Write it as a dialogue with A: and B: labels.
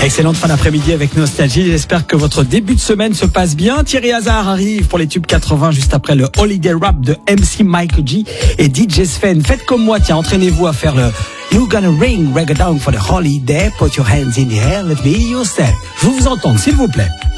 A: Excellente fin d'après-midi avec Nostalgie. J'espère que votre début de semaine se passe bien. Thierry Hazard arrive pour les tubes 80 juste après le Holiday Rap de MC Michael G et DJ Sven. Faites comme moi, tiens, entraînez-vous à faire le You Gonna Ring Reggae Down for the Holiday. Put your hands in the air, let me hear you say. Je veux vous entendre, s'il vous plaît.